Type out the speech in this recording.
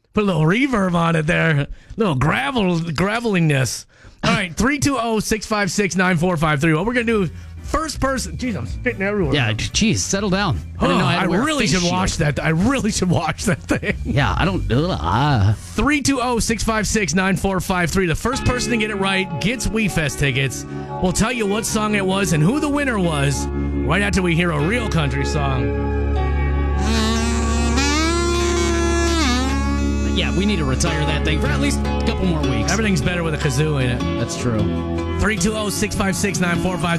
Put a little reverb on it there. A little graveliness. All right, 320-656-9453. What we're going to do, first person. Jeez, I'm spitting everywhere. Yeah, geez, settle down. I really should watch that. I really should watch that thing. Yeah, I don't. 320-656-9453. The first person to get it right gets WeFest tickets. We'll tell you what song it was and who the winner was right after we hear a real country song. Yeah, we need to retire that thing for at least a couple more weeks. Everything's better with a kazoo in it. That's true. 320-656-9453.